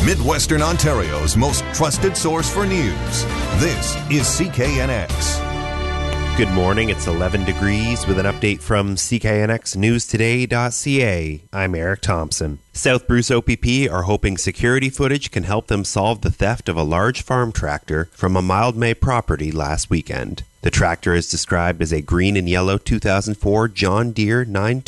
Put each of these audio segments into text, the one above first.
Midwestern Ontario's most trusted source for news. This is CKNX. Good morning, it's 11 degrees with an update from CKNXNewsToday.ca. I'm Eric Thompson. South Bruce OPP are hoping security footage can help them solve the theft of a large farm tractor from a Mildmay property last weekend. The tractor is described as a green and yellow 2004 John Deere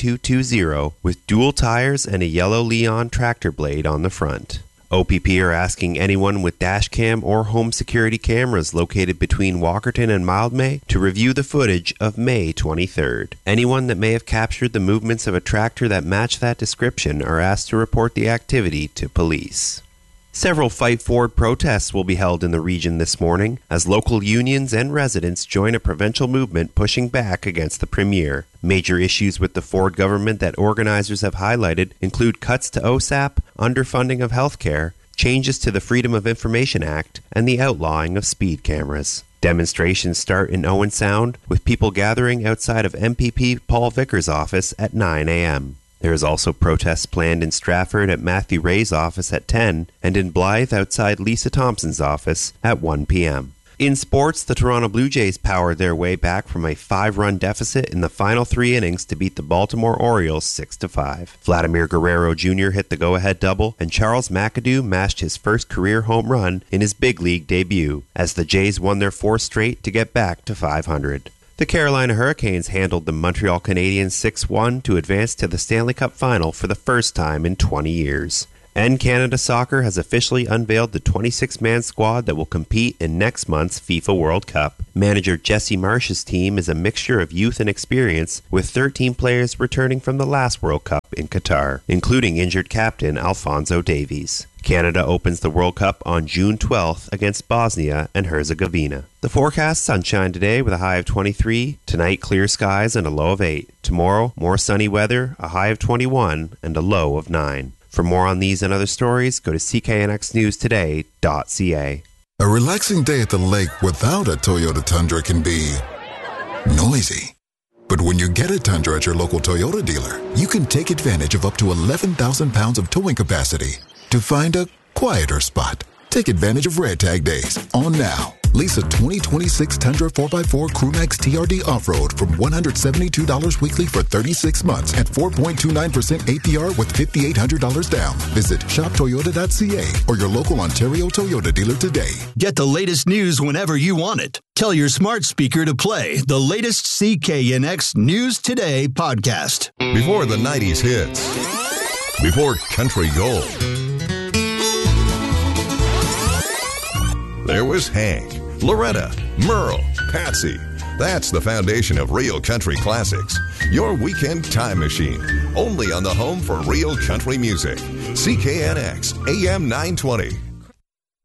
9220 with dual tires and a yellow Leon tractor blade on the front. OPP are asking anyone with dashcam or home security cameras located between Walkerton and Mildmay to review the footage of May 23rd. Anyone that may have captured the movements of a tractor that match that description are asked to report the activity to police. Several Fight Ford protests will be held in the region this morning as local unions and residents join a provincial movement pushing back against the Premier. Major issues with the Ford government that organizers have highlighted include cuts to OSAP, underfunding of healthcare, changes to the Freedom of Information Act, and the outlawing of speed cameras. Demonstrations start in Owen Sound, with people gathering outside of MPP Paul Vickers' office at 9 a.m. There is also protests planned in Stratford at Matthew Ray's office at 10 and in Blythe outside Lisa Thompson's office at 1 p.m. In sports, the Toronto Blue Jays powered their way back from a 5-run deficit in the final 3 innings to beat the Baltimore Orioles 6-5. Vladimir Guerrero Jr. hit the go-ahead double, and Charles McAdoo mashed his first career home run in his big league debut as the Jays won their 4th straight to get back to 500. The Carolina Hurricanes handled the Montreal Canadiens 6-1 to advance to the Stanley Cup Final for the first time in 20 years. And Canada Soccer has officially unveiled the 26-man squad that will compete in next month's FIFA World Cup. Manager Jesse Marsh's team is a mixture of youth and experience, with 13 players returning from the last World Cup in Qatar, including injured captain Alphonso Davies. Canada opens the World Cup on June 12th against Bosnia and Herzegovina. The forecast: sunshine today with a high of 23. Tonight, clear skies and a low of 8. Tomorrow, more sunny weather, a high of 21 and a low of 9. For more on these and other stories, go to cknxnewstoday.ca. A relaxing day at the lake without a Toyota Tundra can be noisy. But when you get a Tundra at your local Toyota dealer, you can take advantage of up to 11,000 pounds of towing capacity to find a quieter spot. Take advantage of Red Tag Days on now. Lease a 2026 Tundra 4x4 Crewmax TRD Off-Road from $172 weekly for 36 months at 4.29% APR with $5,800 down. Visit shoptoyota.ca or your local Ontario Toyota dealer today. Get the latest news whenever you want it. Tell your smart speaker to play the latest CKNX News Today podcast. Before the 90s hits, before country gold, there was Hank, Loretta, Merle, Patsy. That's the foundation of real country classics. Your weekend time machine. Only on the home for real country music. CKNX AM 920.